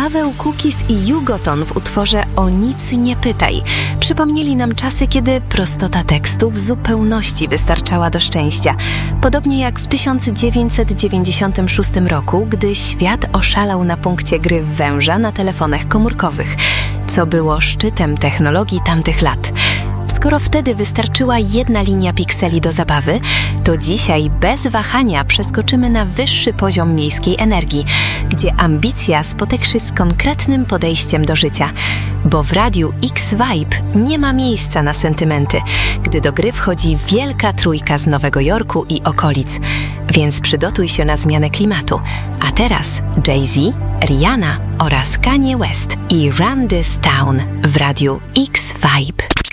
Paweł Kukis i Jugoton w utworze O nic nie pytaj przypomnieli nam czasy, kiedy prostota tekstu w zupełności wystarczała do szczęścia. Podobnie jak w 1996 roku, gdy świat oszalał na punkcie gry w węża na telefonach komórkowych, co było szczytem technologii tamtych lat. Skoro wtedy wystarczyła jedna linia pikseli do zabawy, to dzisiaj bez wahania przeskoczymy na wyższy poziom miejskiej energii, gdzie ambicja spotyka się z konkretnym podejściem do życia. Bo w radiu X-Vibe nie ma miejsca na sentymenty, gdy do gry wchodzi wielka trójka z Nowego Jorku i okolic. Więc przygotuj się na zmianę klimatu. A teraz Jay-Z, Rihanna oraz Kanye West i Run This Town w radiu X-Vibe.